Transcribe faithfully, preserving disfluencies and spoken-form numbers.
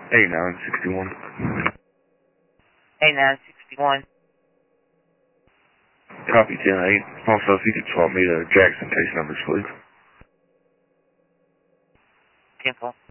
A nine sixty-one. A nine sixty-one. Copy ten eight. Also, if you could swap me to Jackson case numbers, please. ten four.